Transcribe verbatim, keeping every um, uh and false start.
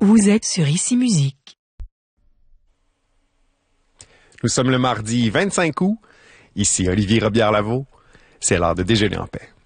Vous êtes sur Ici Musique. Nous sommes le mardi vingt-cinq août. Ici Olivier Robillard-Lavaux. C'est l'heure de déjeuner en paix.